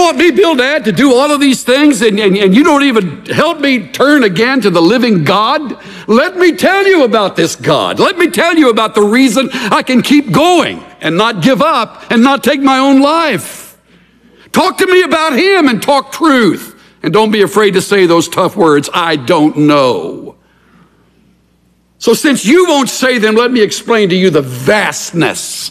want me, Bildad, to do all of these things and you don't even help me turn again to the living God? Let me tell you about this God. Let me tell you about the reason I can keep going and not give up and not take my own life. Talk to me about him and talk truth. And don't be afraid to say those tough words, I don't know. So since you won't say them, let me explain to you the vastness,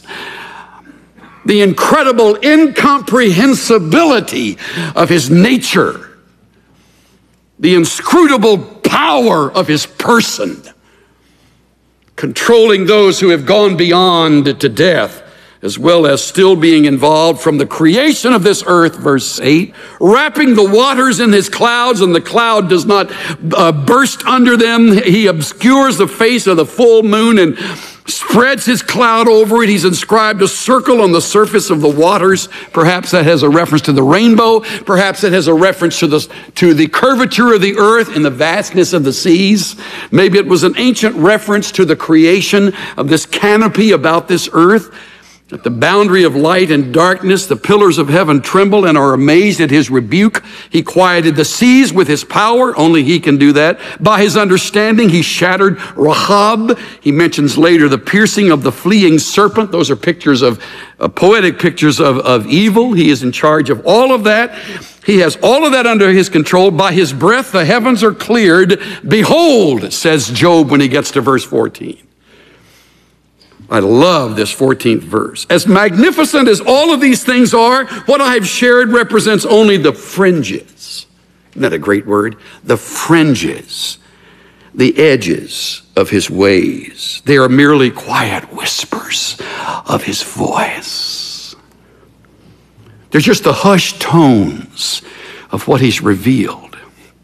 the incredible incomprehensibility of his nature, the inscrutable power of his person, controlling those who have gone beyond to death, as well as still being involved from the creation of this earth, verse 8, wrapping the waters in his clouds, and the cloud does not burst under them. He obscures the face of the full moon and spreads his cloud over it. He's inscribed a circle on the surface of the waters. Perhaps that has a reference to the rainbow. Perhaps it has a reference to the curvature of the earth and the vastness of the seas. Maybe it was an ancient reference to the creation of this canopy about this earth. At the boundary of light and darkness, the pillars of heaven tremble and are amazed at his rebuke. He quieted the seas with his power. Only he can do that. By his understanding, he shattered Rahab. He mentions later the piercing of the fleeing serpent. Those are pictures of poetic pictures of evil. He is in charge of all of that. He has all of that under his control. By his breath, the heavens are cleared. Behold, says Job when he gets to verse 14. I love this 14th verse. As magnificent as all of these things are, what I have shared represents only the fringes. Isn't that a great word? The fringes, the edges of his ways. They are merely quiet whispers of his voice. They're just the hushed tones of what he's revealed.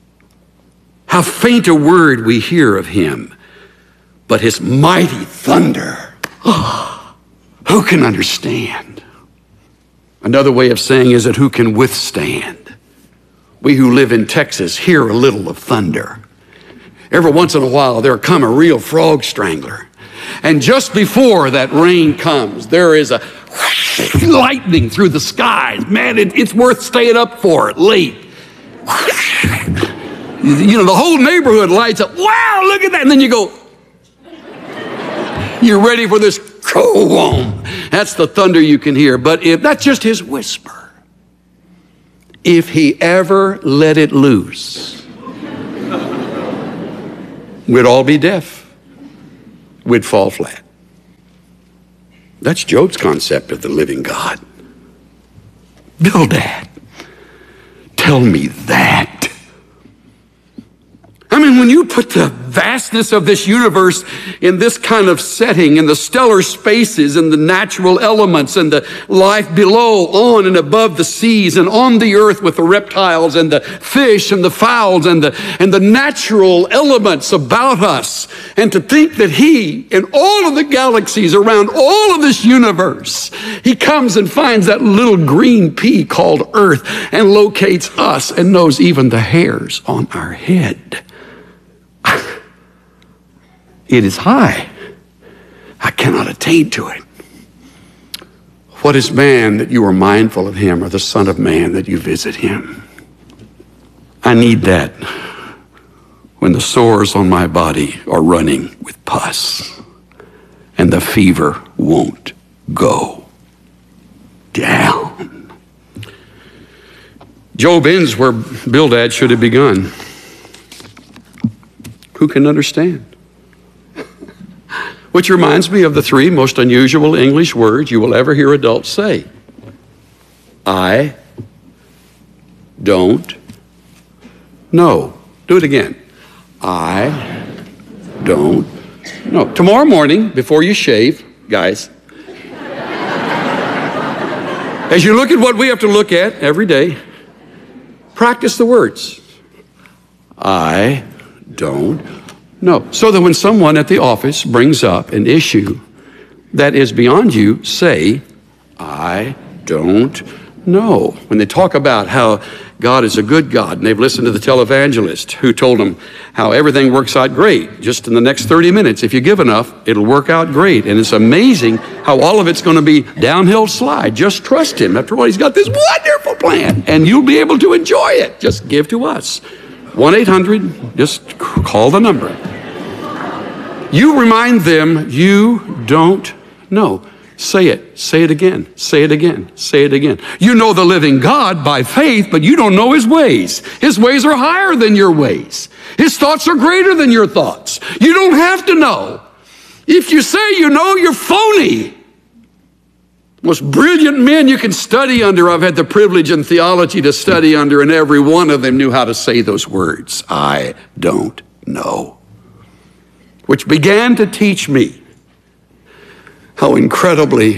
How faint a word we hear of him, but his mighty thunder. Who can understand? Another way of saying is that who can withstand? We who live in Texas hear a little of thunder. Every once in a while, there'll come a real frog strangler. And just before that rain comes, there is a lightning through the skies. Man, it's worth staying up for late. You know, the whole neighborhood lights up. Wow, look at that. And then you go, you're ready for this boom. That's the thunder you can hear. But if that's just his whisper, if he ever let it loose, we'd all be deaf. We'd fall flat. That's Job's concept of the living God. Bildad, tell me that. I mean, when you put the vastness of this universe in this kind of setting, in the stellar spaces and the natural elements and the life below, on and above the seas and on the earth with the reptiles and the fish and the fowls and the natural elements about us, and to think that he, in all of the galaxies around all of this universe, he comes and finds that little green pea called Earth and locates us and knows even the hairs on our head. It is high. I cannot attain to it. What is man that you are mindful of him, or the Son of Man that you visit him? I need that when the sores on my body are running with pus and the fever won't go down. Job ends where Bildad should have begun. Who can understand? Which reminds me of the three most unusual English words you will ever hear adults say. I don't know. Do it again. I don't know. Tomorrow morning, before you shave, guys, as you look at what we have to look at every day, practice the words. I don't know. So that when someone at the office brings up an issue that is beyond you, say, I don't know. When they talk about how God is a good God, and they've listened to the televangelist who told them how everything works out great. Just in the next 30 minutes, if you give enough, it'll work out great. And it's amazing how all of it's going to be downhill slide. Just trust him. After all, he's got this wonderful plan, and you'll be able to enjoy it. Just give to us. 1-800, just call the number. You remind them you don't know. Say it. Say it again. Say it again. Say it again. You know the living God by faith, but you don't know his ways. His ways are higher than your ways. His thoughts are greater than your thoughts. You don't have to know. If you say you know, you're phony. Most brilliant men you can study under. I've had the privilege in theology to study under, and every one of them knew how to say those words. I don't know. Which began to teach me how incredibly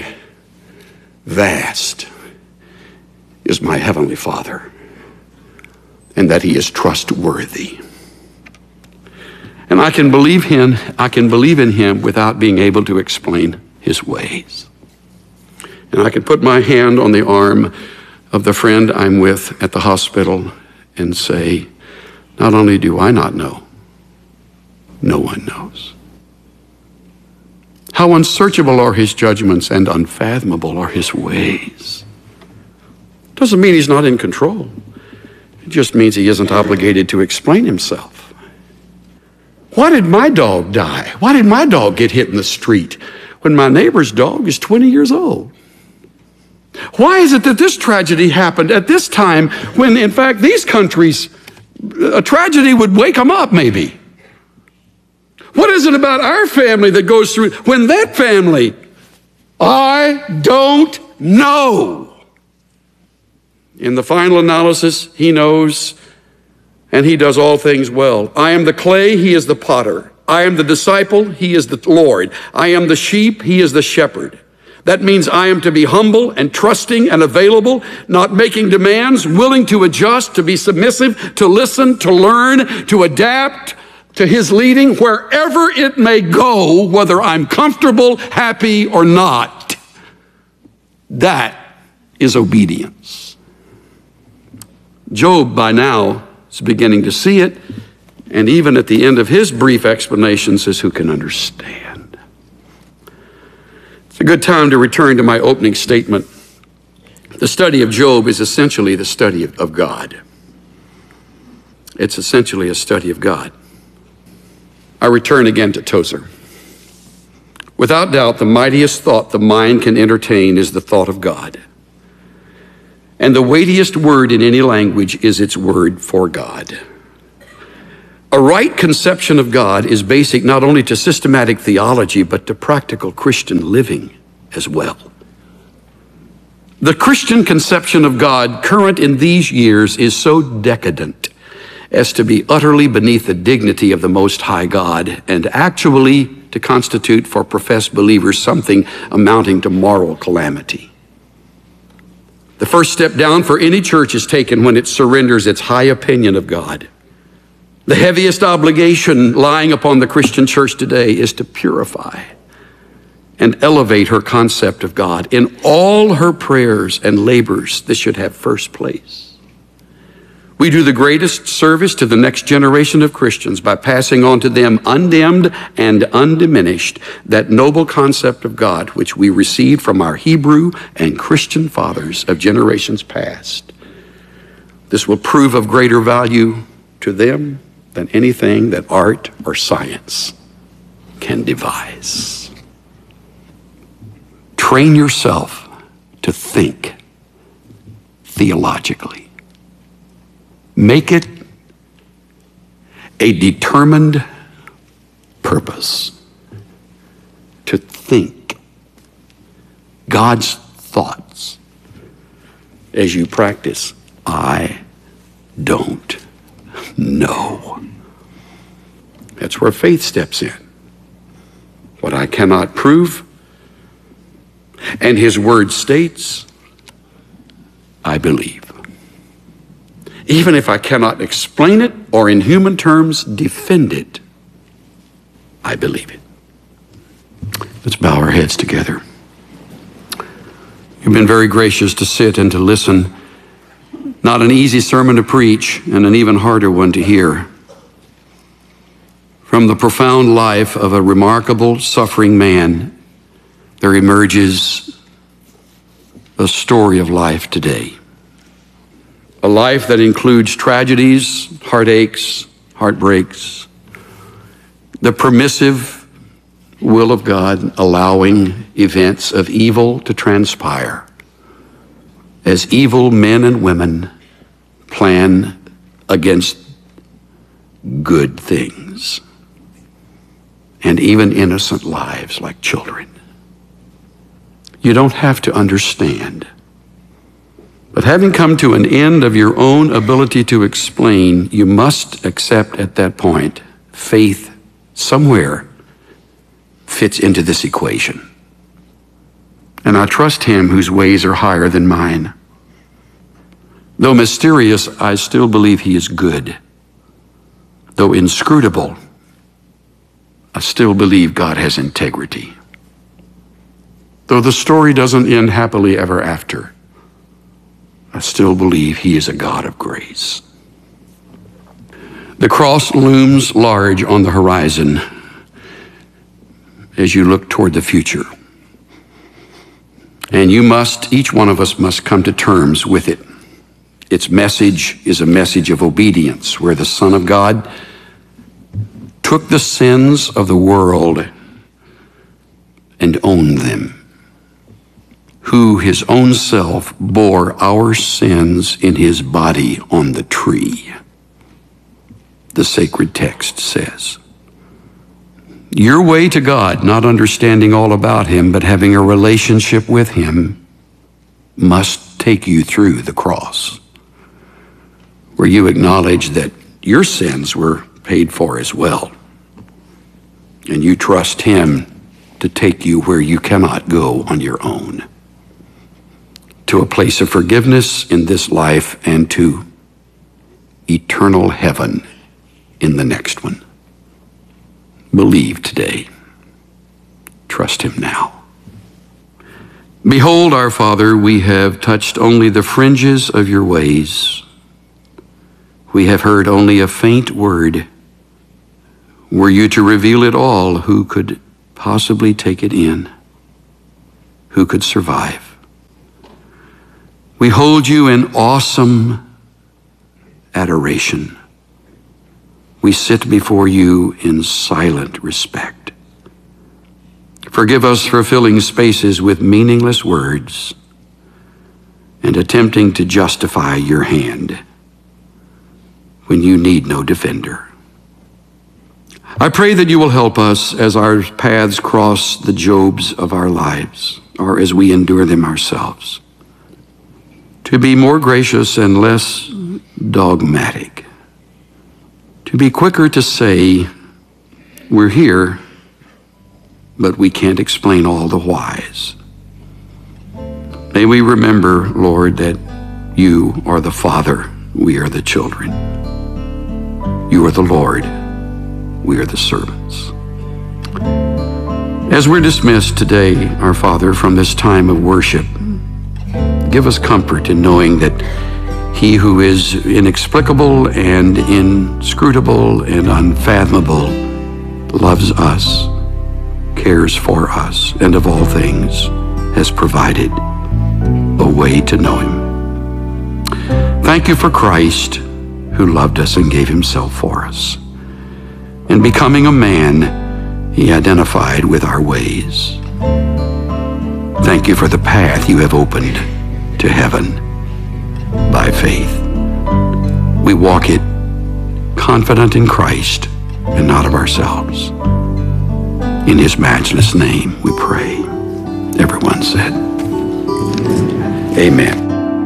vast is my Heavenly Father, and that he is trustworthy. And I can believe in him without being able to explain his ways. And I can put my hand on the arm of the friend I'm with at the hospital and say, not only do I not know, no one knows. How unsearchable are his judgments and unfathomable are his ways. Doesn't mean he's not in control. It just means he isn't obligated to explain himself. Why did my dog die? Why did my dog get hit in the street when my neighbor's dog is 20 years old? Why is it that this tragedy happened at this time when, in fact, these countries, a tragedy would wake them up maybe? What is it about our family that goes through when that family? I don't know. In the final analysis, he knows, and he does all things well. I am the clay, he is the potter. I am the disciple, he is the Lord. I am the sheep, he is the shepherd. That means I am to be humble and trusting and available, not making demands, willing to adjust, to be submissive, to listen, to learn, to adapt to his leading wherever it may go, whether I'm comfortable, happy, or not. That is obedience. Job, by now, is beginning to see it, and even at the end of his brief explanation says, who can understand? It's a good time to return to my opening statement. The study of Job is essentially the study of God. It's essentially a study of God. I return again to Tozer. Without doubt, the mightiest thought the mind can entertain is the thought of God. And the weightiest word in any language is its word for God. A right conception of God is basic not only to systematic theology, but to practical Christian living as well. The Christian conception of God current in these years is so decadent as to be utterly beneath the dignity of the Most High God and actually to constitute for professed believers something amounting to moral calamity. The first step down for any church is taken when it surrenders its high opinion of God. The heaviest obligation lying upon the Christian church today is to purify and elevate her concept of God. In all her prayers and labors, this should have first place. We do the greatest service to the next generation of Christians by passing on to them undimmed and undiminished that noble concept of God which we received from our Hebrew and Christian fathers of generations past. This will prove of greater value to them than anything that art or science can devise. Train yourself to think theologically. Make it a determined purpose to think God's thoughts as you practice, I don't know. That's where faith steps in. What I cannot prove, and his word states, I believe. Even if I cannot explain it or in human terms defend it, I believe it. Let's bow our heads together. You've been very gracious to sit and to listen. Not an easy sermon to preach, and an even harder one to hear. From the profound life of a remarkable suffering man, there emerges a story of life today. A life that includes tragedies, heartaches, heartbreaks, the permissive will of God allowing events of evil to transpire as evil men and women plan against good things and even innocent lives like children. You don't have to understand. But having come to an end of your own ability to explain, you must accept at that point faith somewhere fits into this equation. And I trust him whose ways are higher than mine. Though mysterious, I still believe he is good. Though inscrutable, I still believe God has integrity. Though the story doesn't end happily ever after, I still believe he is a God of grace. The cross looms large on the horizon as you look toward the future. And each one of us must come to terms with it. Its message is a message of obedience, where the Son of God took the sins of the world and owned them, who his own self bore our sins in his body on the tree. The sacred text says, your way to God, not understanding all about him, but having a relationship with him, must take you through the cross, where you acknowledge that your sins were paid for as well, and you trust him to take you where you cannot go on your own, to a place of forgiveness in this life and to eternal heaven in the next one. Believe today. Trust him now. Behold, our Father, we have touched only the fringes of your ways. We have heard only a faint word. Were you to reveal it all, who could possibly take it in? Who could survive? We hold you in awesome adoration. We sit before you in silent respect. Forgive us for filling spaces with meaningless words and attempting to justify your hand when you need no defender. I pray that you will help us as our paths cross the Jobs of our lives, or as we endure them ourselves, to be more gracious and less dogmatic, to be quicker to say, we're here, but we can't explain all the whys. May we remember, Lord, that you are the Father, we are the children. You are the Lord, we are the servants. As we're dismissed today, our Father, from this time of worship, give us comfort in knowing that he who is inexplicable and inscrutable and unfathomable loves us, cares for us, and of all things has provided a way to know him. Thank you for Christ, who loved us and gave himself for us. In becoming a man, he identified with our ways. Thank you for the path you have opened to heaven by faith. We walk it confident in Christ and not of ourselves. In his matchless name we pray. Everyone said, amen.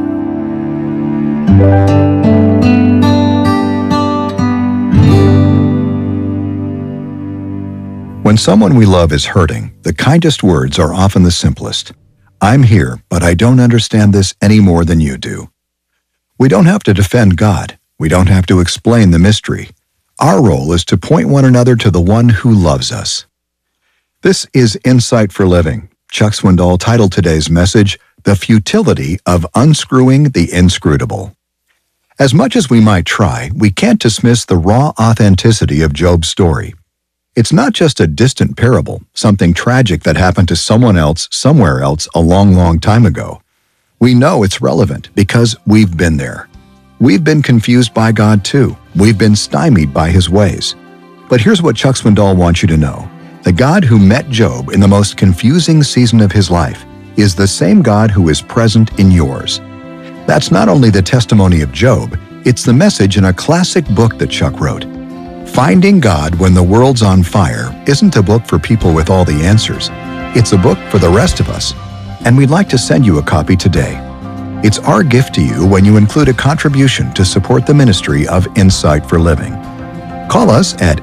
When someone we love is hurting, the kindest words are often the simplest. I'm here, but I don't understand this any more than you do. We don't have to defend God. We don't have to explain the mystery. Our role is to point one another to the one who loves us. This is Insight for Living. Chuck Swindoll titled today's message, The Futility of Unscrewing the Inscrutable. As much as we might try, we can't dismiss the raw authenticity of Job's story. It's not just a distant parable, something tragic that happened to someone else, somewhere else, a long, long time ago. We know it's relevant because we've been there. We've been confused by God too. We've been stymied by His ways. But here's what Chuck Swindoll wants you to know. The God who met Job in the most confusing season of his life is the same God who is present in yours. That's not only the testimony of Job, it's the message in a classic book that Chuck wrote. Finding God When the World's on Fire isn't a book for people with all the answers. It's a book for the rest of us, and we'd like to send you a copy today. It's our gift to you when you include a contribution to support the ministry of Insight for Living. Call us at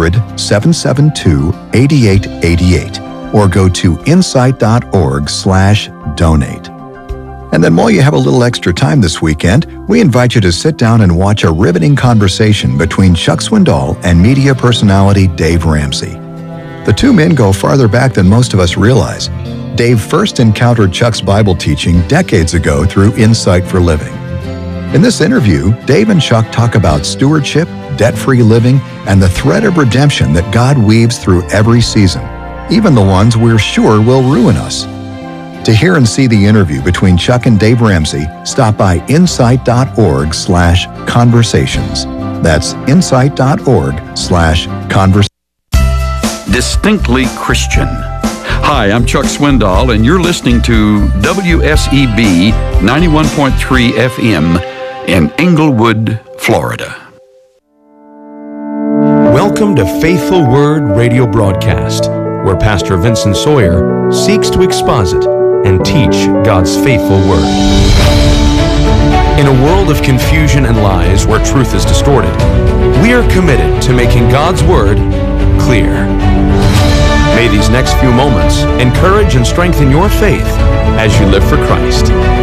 800-772-8888 or go to insight.org/donate. And then while you have a little extra time this weekend, we invite you to sit down and watch a riveting conversation between Chuck Swindoll and media personality Dave Ramsey. The two men go farther back than most of us realize. Dave first encountered Chuck's Bible teaching decades ago through Insight for Living. In this interview, Dave and Chuck talk about stewardship, debt-free living, and the thread of redemption that God weaves through every season, even the ones we're sure will ruin us. To hear and see the interview between Chuck and Dave Ramsey, stop by insight.org/conversations. That's insight.org/conversations. Distinctly Christian. Hi, I'm Chuck Swindoll, and you're listening to WSEB 91.3 FM in Englewood, Florida. Welcome to Faithful Word Radio Broadcast, where Pastor Vincent Sawyer seeks to exposit and teach God's faithful Word. In a world of confusion and lies where truth is distorted, we are committed to making God's Word clear. May these next few moments encourage and strengthen your faith as you live for Christ.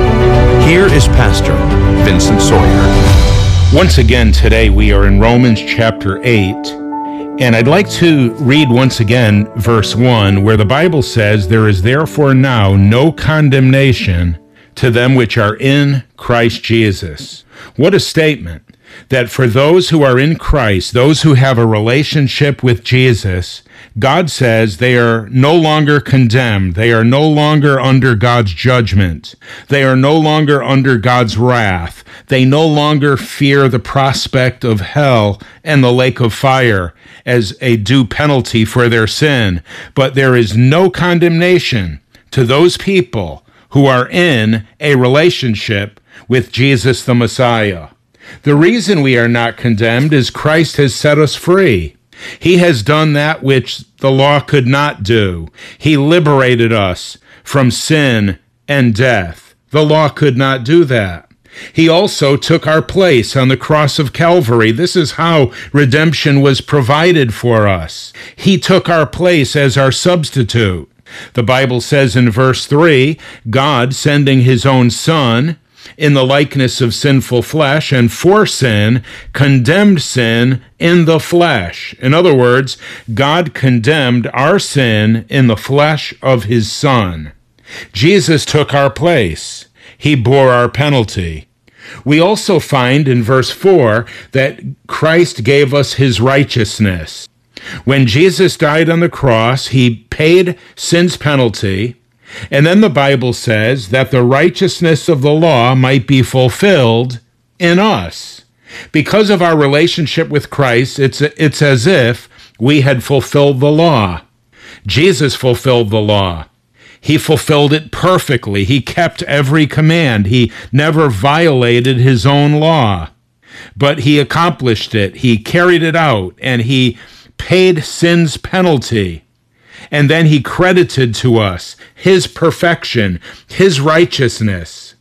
Here is Pastor Vincent Sawyer. Once again today we are in Romans chapter 8, and I'd like to read once again verse 1, where the Bible says, "There is therefore now no condemnation to them which are in Christ Jesus." What a statement, that for those who are in Christ, those who have a relationship with Jesus, God says they are no longer condemned. They are no longer under God's judgment. They are no longer under God's wrath. They no longer fear the prospect of hell and the lake of fire as a due penalty for their sin. But there is no condemnation to those people who are in a relationship with Jesus the Messiah. The reason we are not condemned is Christ has set us free. He has done that which the law could not do. He liberated us from sin and death. The law could not do that. He also took our place on the cross of Calvary. This is how redemption was provided for us. He took our place as our substitute. The Bible says in verse 3, God sending His own Son in the likeness of sinful flesh, and for sin, condemned sin in the flesh. In other words, God condemned our sin in the flesh of His Son. Jesus took our place. He bore our penalty. We also find in verse 4 that Christ gave us His righteousness. When Jesus died on the cross, He paid sin's penalty. And then the Bible says that the righteousness of the law might be fulfilled in us. Because of our relationship with Christ, it's as if we had fulfilled the law. Jesus fulfilled the law. He fulfilled it perfectly. He kept every command. He never violated His own law. But He accomplished it. He carried it out, and He paid sin's penalty. And then He credited to us His perfection, His righteousness.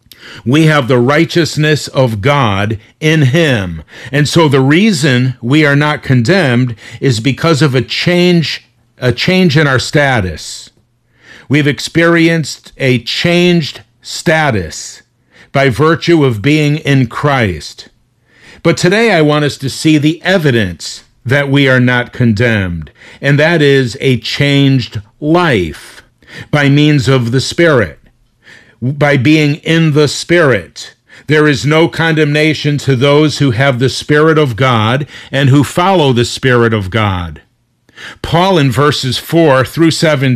We have the righteousness of God in Him. And so the reason we are not condemned is because of a change in our status. We've experienced a changed status by virtue of being in Christ. But today I want us to see the evidence that we are not condemned, and that is a changed life by means of the Spirit. by being in the Spirit. There is no condemnation to those who have the Spirit of God and who follow the Spirit of God. Paul in verses 4 through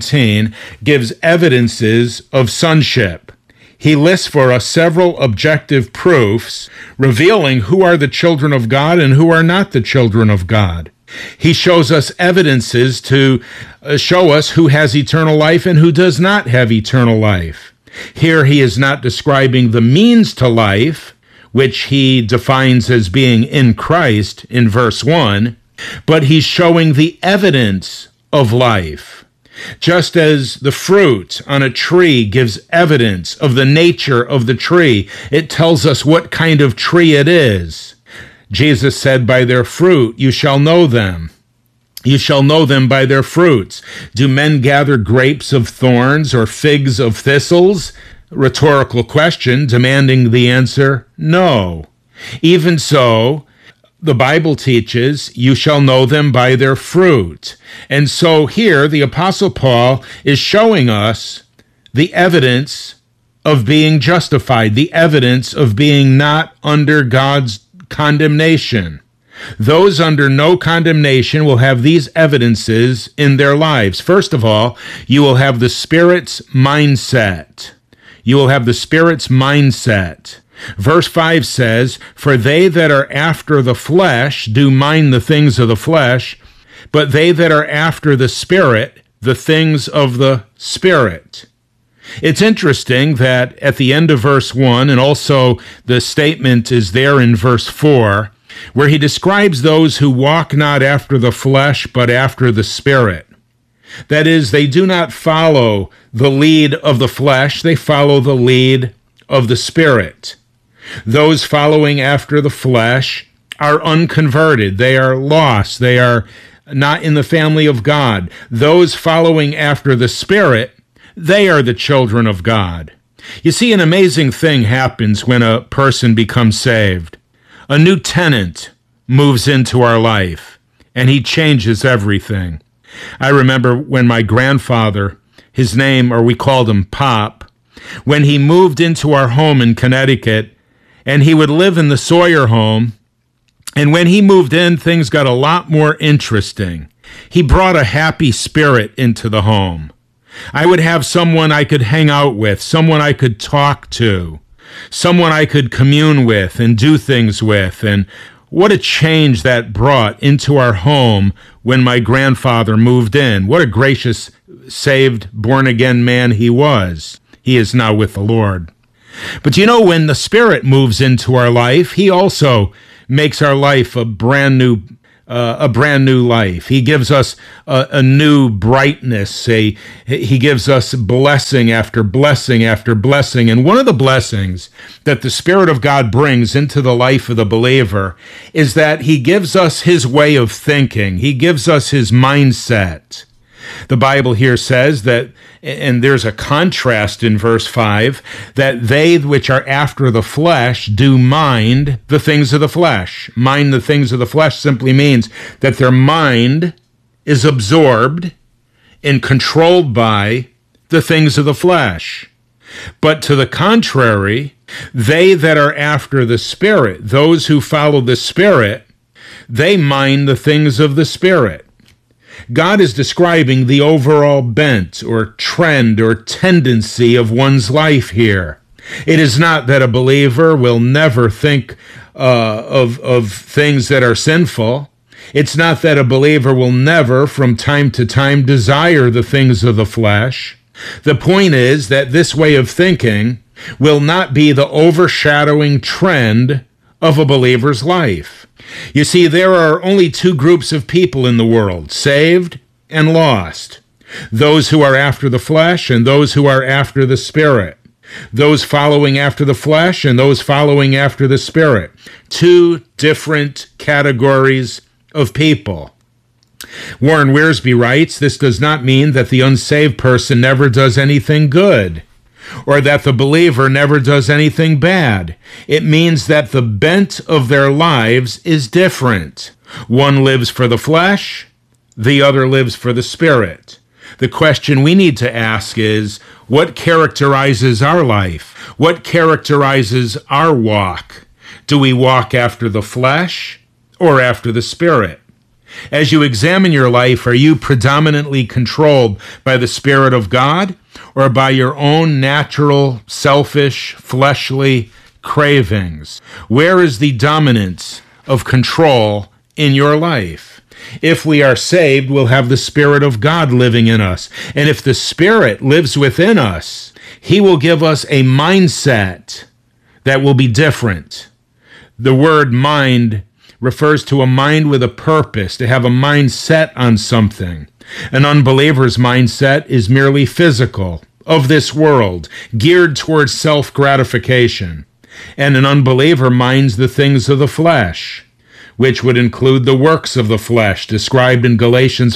17 gives evidences of sonship. He lists for us several objective proofs revealing who are the children of God and who are not the children of God. He shows us evidences to show us who has eternal life and who does not have eternal life. Here he is not describing the means to life, which he defines as being in Christ in verse 1, but he's showing the evidence of life. Just as the fruit on a tree gives evidence of the nature of the tree, it tells us what kind of tree it is. Jesus said, "By their fruit you shall know them. You shall know them by their fruits. Do men gather grapes of thorns or figs of thistles?" Rhetorical question demanding the answer, no. Even so, the Bible teaches, you shall know them by their fruit. And so here, the Apostle Paul is showing us the evidence of being justified, the evidence of being not under God's condemnation. Those under no condemnation will have these evidences in their lives. First of all, you will have the Spirit's mindset. You will have the Spirit's mindset. Verse 5 says, "For they that are after the flesh do mind the things of the flesh, but they that are after the Spirit, the things of the Spirit." It's interesting that at the end of verse 1, and also the statement is there in verse 4, where he describes those who walk not after the flesh, but after the Spirit. That is, they do not follow the lead of the flesh, they follow the lead of the Spirit. Those following after the flesh are unconverted. They are lost. They are not in the family of God. Those following after the Spirit, they are the children of God. You see, an amazing thing happens when a person becomes saved. A new tenant moves into our life, and he changes everything. I remember when my grandfather, his name, or we called him Pop, when he moved into our home in Connecticut, and he would live in the Sawyer home, and when he moved in, things got a lot more interesting. He brought a happy spirit into the home. I would have someone I could hang out with, someone I could talk to, someone I could commune with and do things with. And what a change that brought into our home when my grandfather moved in. What a gracious, saved, born-again man he was. He is now with the Lord. But you know, when the Spirit moves into our life, he also makes our life a brand new life. He gives us a new brightness. He gives us blessing after blessing after blessing. And one of the blessings that the Spirit of God brings into the life of the believer is that he gives us his way of thinking. He gives us his mindset. The Bible here says that, and there's a contrast in verse 5, that they which are after the flesh do mind the things of the flesh. Mind the things of the flesh simply means that their mind is absorbed and controlled by the things of the flesh. But to the contrary, they that are after the Spirit, those who follow the Spirit, they mind the things of the Spirit. God is describing the overall bent or trend or tendency of one's life here. It is not that a believer will never think of things that are sinful. It's not that a believer will never, from time to time, desire the things of the flesh. The point is that this way of thinking will not be the overshadowing trend of a believer's life. You see, there are only two groups of people in the world, saved and lost. Those who are after the flesh and those who are after the Spirit. Those following after the flesh and those following after the Spirit. Two different categories of people. Warren Wiersbe writes, this does not mean that the unsaved person never does anything good, or that the believer never does anything bad. It means that the bent of their lives is different. One lives for the flesh, the other lives for the Spirit. The question we need to ask is, What characterizes our life? What characterizes our walk? Do we walk after the flesh or after the Spirit? As you examine your life, are you predominantly controlled by the Spirit of God or by your own natural, selfish, fleshly cravings? Where is the dominance of control in your life? If we are saved, we'll have the Spirit of God living in us. And if the Spirit lives within us, He will give us a mindset that will be different. The word mind refers to a mind with a purpose, to have a mind set on something. An unbeliever's mindset is merely physical, of this world, geared towards self-gratification. And an unbeliever minds the things of the flesh, which would include the works of the flesh described in Galatians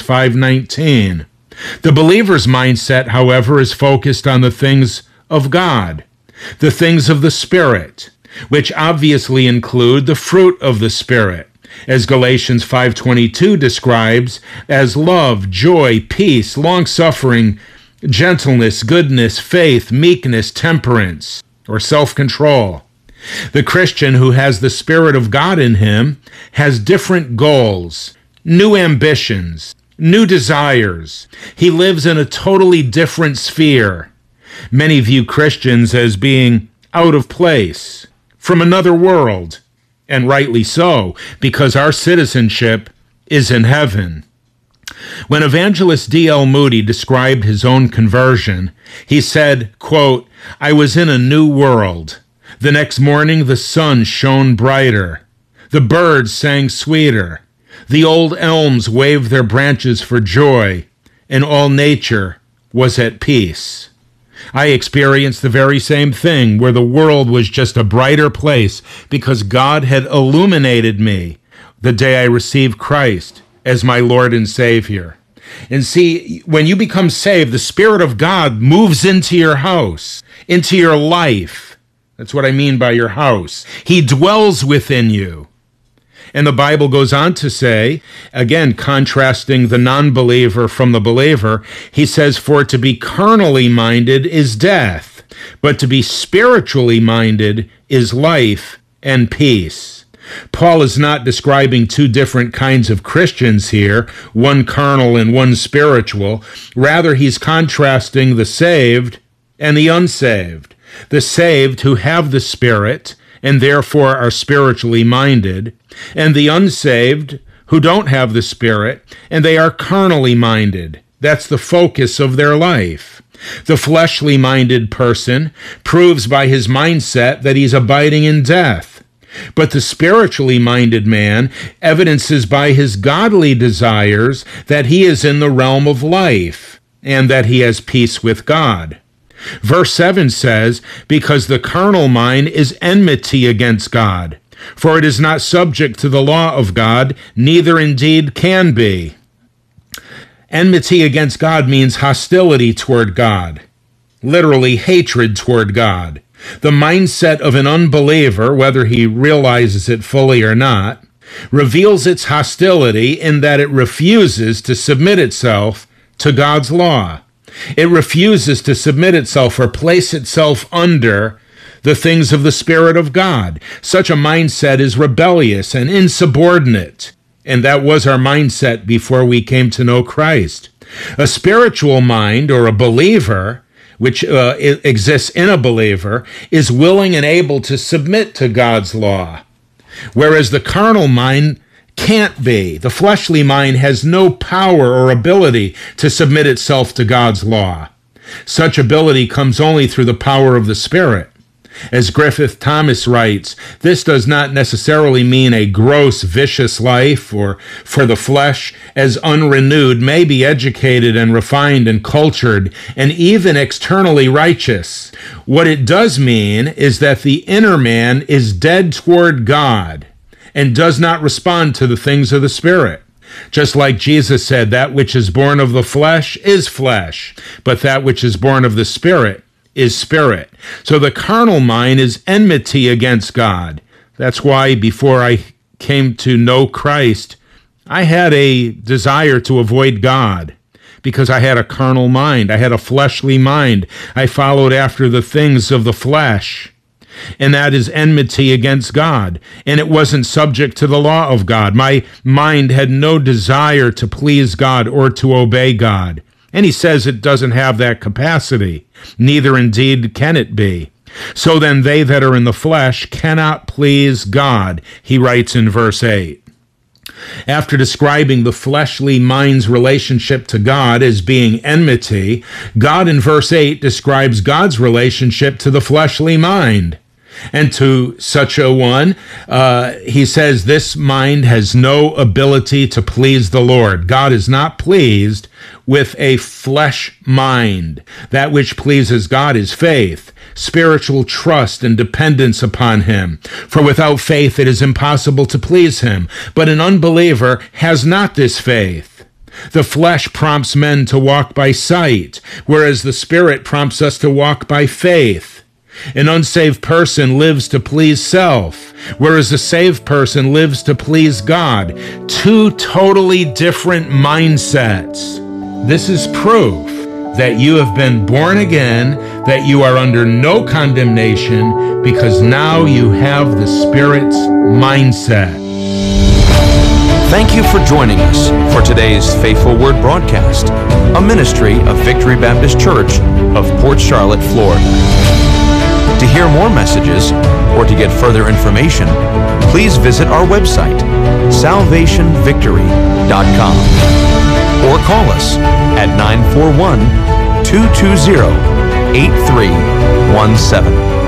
5:19. The believer's mindset, however, is focused on the things of God, the things of the Spirit, which obviously include the fruit of the Spirit, as Galatians 5:22 describes as love, joy, peace, long-suffering, gentleness, goodness, faith, meekness, temperance, or self-control. The Christian who has the Spirit of God in him has different goals, new ambitions, new desires. He lives in a totally different sphere. Many view Christians as being out of place, from another world, and rightly so, because our citizenship is in heaven. When evangelist D.L. Moody described his own conversion, he said, quote, "I was in a new world. The next morning the sun shone brighter. The birds sang sweeter. The old elms waved their branches for joy, and all nature was at peace." I experienced the very same thing, where the world was just a brighter place because God had illuminated me the day I received Christ as my Lord and Savior. And see, when you become saved, the Spirit of God moves into your house, into your life. That's what I mean by your house. He dwells within you. And the Bible goes on to say, again, contrasting the non-believer from the believer, he says, "For to be carnally minded is death, but to be spiritually minded is life and peace." Paul is not describing two different kinds of Christians here, one carnal and one spiritual. Rather, he's contrasting the saved and the unsaved. The saved who have the Spirit and therefore are spiritually minded, and the unsaved who don't have the Spirit and they are carnally minded. That's the focus of their life. The fleshly minded person proves by his mindset that he's abiding in death. But the spiritually minded man evidences by his godly desires that he is in the realm of life and that he has peace with God. Verse 7 says, "Because the carnal mind is enmity against God, for it is not subject to the law of God, neither indeed can be." Enmity against God means hostility toward God, literally hatred toward God. The mindset of an unbeliever, whether he realizes it fully or not, reveals its hostility in that it refuses to submit itself to God's law. It refuses to submit itself or place itself under the things of the Spirit of God. Such a mindset is rebellious and insubordinate, and that was our mindset before we came to know Christ. A spiritual mind, or a believer, which exists in a believer, is willing and able to submit to God's law, whereas the carnal mind can't be. The fleshly mind has no power or ability to submit itself to God's law. Such ability comes only through the power of the Spirit. As Griffith Thomas writes, this does not necessarily mean a gross, vicious life, or for the flesh, as unrenewed, may be educated and refined and cultured and even externally righteous. What it does mean is that the inner man is dead toward God and does not respond to the things of the Spirit. Just like Jesus said, that which is born of the flesh is flesh, but that which is born of the Spirit is spirit. So the carnal mind is enmity against God. That's why before I came to know Christ, I had a desire to avoid God because I had a carnal mind. I had a fleshly mind. I followed after the things of the flesh. And that is enmity against God. And it wasn't subject to the law of God. My mind had no desire to please God or to obey God. And he says it doesn't have that capacity. Neither indeed can it be. So then they that are in the flesh cannot please God, he writes in verse 8. After describing the fleshly mind's relationship to God as being enmity, God in verse 8 describes God's relationship to the fleshly mind. And to such a one, he says, this mind has no ability to please the Lord. God is not pleased with a flesh mind. That which pleases God is faith, spiritual trust and dependence upon him. For without faith it is impossible to please him. But an unbeliever has not this faith. The flesh prompts men to walk by sight, whereas the Spirit prompts us to walk by faith. An unsaved person lives to please self, whereas a saved person lives to please God. Two totally different mindsets. This is proof that you have been born again, that you are under no condemnation, because now you have the Spirit's mindset. Thank you for joining us for today's Faithful Word broadcast, a ministry of Victory Baptist Church of Port Charlotte, Florida. To hear more messages or to get further information, please visit our website, salvationvictory.com, or call us at 941-220-8317.